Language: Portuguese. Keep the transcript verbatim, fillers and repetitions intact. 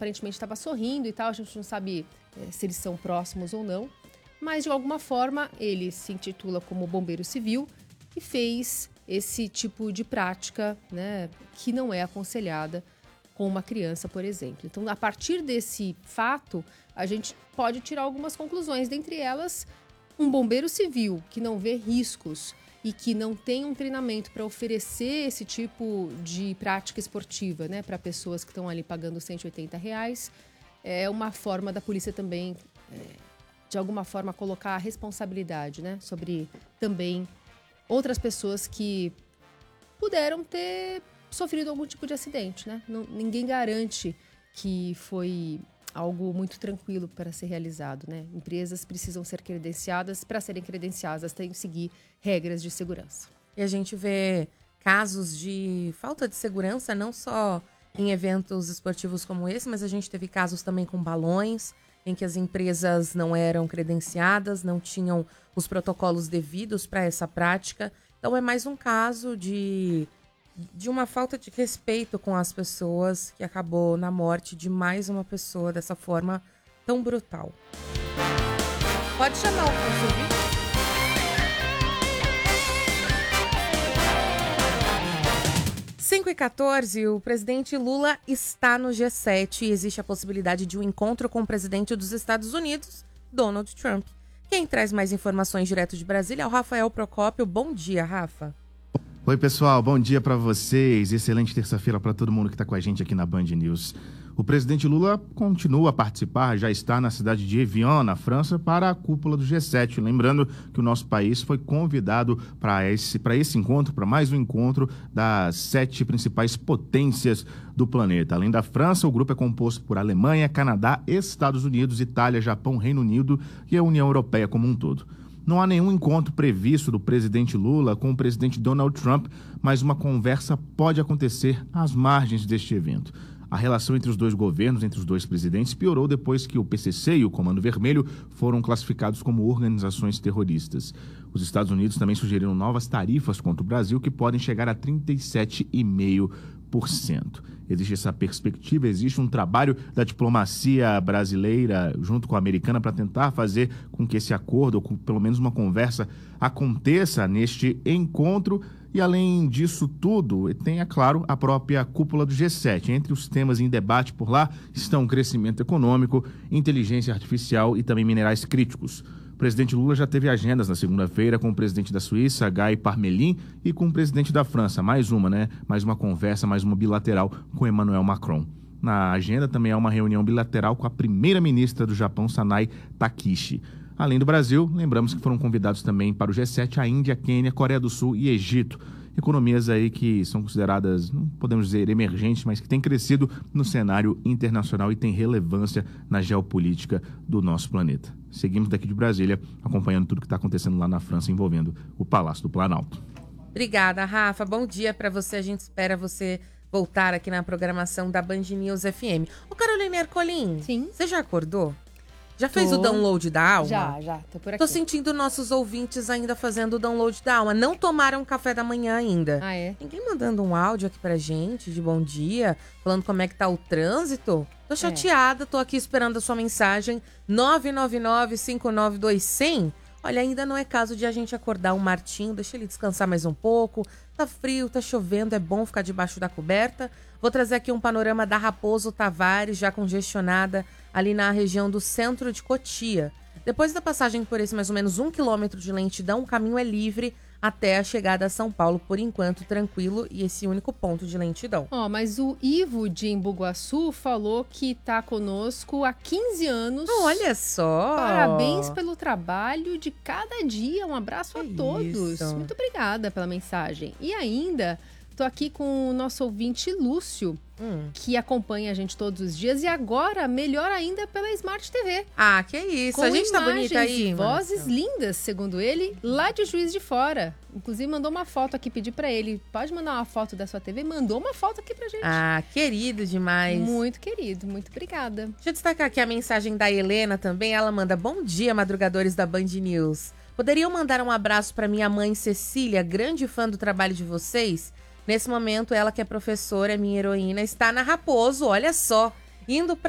aparentemente estava sorrindo e tal, a gente não sabe é, se eles são próximos ou não, mas de alguma forma ele se intitula como bombeiro civil e fez esse tipo de prática, né, que não é aconselhada com uma criança, por exemplo. Então, a partir desse fato, a gente pode tirar algumas conclusões, dentre elas, um bombeiro civil que não vê riscos e que não tem um treinamento para oferecer esse tipo de prática esportiva, né, para pessoas que estão ali pagando cento e oitenta reais, é uma forma da polícia também, é, de alguma forma, colocar a responsabilidade, né, sobre também outras pessoas que puderam ter sofrido algum tipo de acidente, né? Não, ninguém garante que foi algo muito tranquilo para ser realizado, né? Empresas precisam ser credenciadas, para serem credenciadas têm que seguir regras de segurança. E a gente vê casos de falta de segurança, não só em eventos esportivos como esse, mas a gente teve casos também com balões, em que as empresas não eram credenciadas, não tinham os protocolos devidos para essa prática. Então é mais um caso de, de uma falta de respeito com as pessoas que acabou na morte de mais uma pessoa dessa forma tão brutal. Pode chamar o consultor. cinco e quatorze, o presidente Lula está no G sete e existe a possibilidade de um encontro com o presidente dos Estados Unidos, Donald Trump. Quem traz mais informações direto de Brasília é o Rafael Procópio. Bom dia, Rafa. Oi, pessoal. Bom dia para vocês. Excelente terça-feira para todo mundo que está com a gente aqui na Band News. O presidente Lula continua a participar, já está na cidade de Evian, na França, para a cúpula do G sete. Lembrando que o nosso país foi convidado para esse, para esse encontro, para mais um encontro das sete principais potências do planeta. Além da França, o grupo é composto por Alemanha, Canadá, Estados Unidos, Itália, Japão, Reino Unido e a União Europeia como um todo. Não há nenhum encontro previsto do presidente Lula com o presidente Donald Trump, mas uma conversa pode acontecer às margens deste evento. A relação entre os dois governos, entre os dois presidentes, piorou depois que o P C C e o Comando Vermelho foram classificados como organizações terroristas. Os Estados Unidos também sugeriram novas tarifas contra o Brasil que podem chegar a trinta e sete vírgula cinco por cento. Existe essa perspectiva, existe um trabalho da diplomacia brasileira junto com a americana para tentar fazer com que esse acordo, ou com pelo menos uma conversa, aconteça neste encontro. E além disso tudo, tem, é claro, a própria cúpula do G sete. Entre os temas em debate por lá estão crescimento econômico, inteligência artificial e também minerais críticos. O presidente Lula já teve agendas na segunda-feira com o presidente da Suíça, Guy Parmelin, e com o presidente da França. Mais uma, né? Mais uma conversa, mais uma bilateral com Emmanuel Macron. Na agenda também há uma reunião bilateral com a primeira-ministra do Japão, Sanai Takishi. Além do Brasil, lembramos que foram convidados também para o G sete a Índia, Quênia, Coreia do Sul e Egito. Economias aí que são consideradas, não podemos dizer emergentes, mas que têm crescido no cenário internacional e têm relevância na geopolítica do nosso planeta. Seguimos daqui de Brasília, acompanhando tudo que está acontecendo lá na França, envolvendo o Palácio do Planalto. Obrigada, Rafa. Bom dia para você. A gente espera você voltar aqui na programação da Band News F M. Ô, Carolina Ercolim, Sim. Você já acordou? Já fez Tô. o download da alma? Já, já. Tô por aqui. Tô sentindo nossos ouvintes ainda fazendo o download da alma. Não tomaram café da manhã ainda. Ah, é? Ninguém mandando um áudio aqui pra gente de bom dia, falando como é que tá o trânsito. Tô chateada, é. tô aqui esperando a sua mensagem. nove nove nove, cinco nove dois, zero zero. Olha, ainda não é caso de a gente acordar o Martinho, deixa ele descansar mais um pouco. Tá frio, tá chovendo, é bom ficar debaixo da coberta. Vou trazer aqui um panorama da Raposo Tavares, já congestionada ali na região do centro de Cotia. Depois da passagem por esse mais ou menos um quilômetro de lentidão, o caminho é livre até a chegada a São Paulo, por enquanto tranquilo, e esse único ponto de lentidão. Ó, oh, mas o Ivo de Embu-Guaçu falou que tá conosco há quinze anos. Olha só! Parabéns pelo trabalho de cada dia. Um abraço a que todos. Isso. Muito obrigada pela mensagem. E ainda, tô aqui com o nosso ouvinte Lúcio, hum. que acompanha a gente todos os dias. E agora, melhor ainda, pela Smart T V. Ah, que isso. Com a gente tá bonita aí. E vozes lindas, segundo ele, lá de Juiz de Fora. Inclusive, mandou uma foto aqui, pedi pra ele. Pode mandar uma foto da sua T V? Mandou uma foto aqui pra gente. Ah, querido demais. Muito querido, muito obrigada. Deixa eu destacar aqui a mensagem da Helena também. Ela manda: bom dia, madrugadores da Band News. Poderiam mandar um abraço pra minha mãe Cecília, grande fã do trabalho de vocês? Nesse momento, ela que é professora, é minha heroína, está na Raposo, olha só, indo pra